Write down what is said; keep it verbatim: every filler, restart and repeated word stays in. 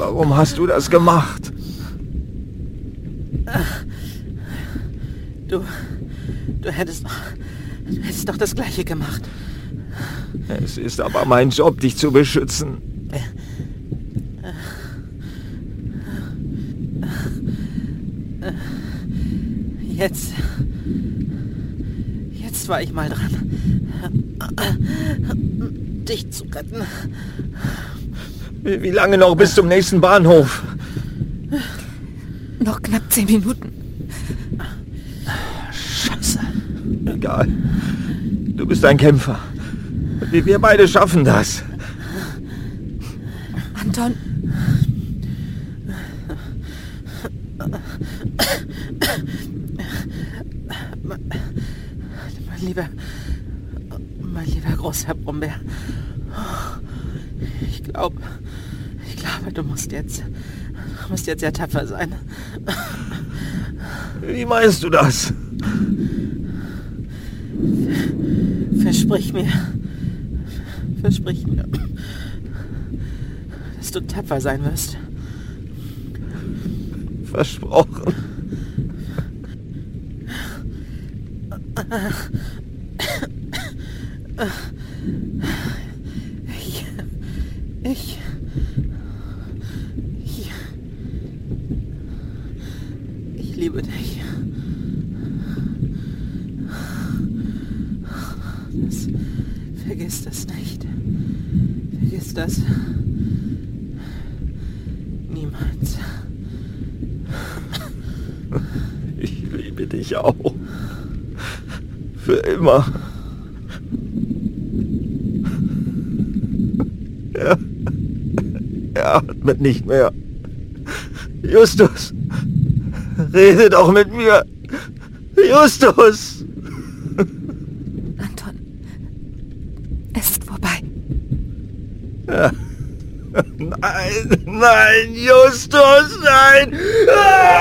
Warum hast du das gemacht? Du... Du hättest... Du hättest doch das Gleiche gemacht. Es ist aber mein Job, dich zu beschützen. Jetzt... Jetzt war ich mal dran, dich zu retten. Wie lange noch bis zum nächsten Bahnhof? Noch knapp zehn Minuten. Scheiße. Egal. Du bist ein Kämpfer. Wir, wir beide schaffen das. Anton. Mein, mein lieber... Mein lieber großer Brombeer. Ich glaube... Ich glaube, du musst jetzt... Du musst jetzt sehr tapfer sein. Wie meinst du das? Versprich mir... Versprich mir... dass du tapfer sein wirst. Versprochen. Ich... Ich... Ich... Ich liebe dich. Das, vergiss das nicht. Vergiss das. Niemals. Ich liebe dich auch. Für immer. Er, er atmet nicht mehr. Justus, rede doch mit mir. Justus! Anton, es ist vorbei. Ja. Nein, nein, Justus, nein! Ah!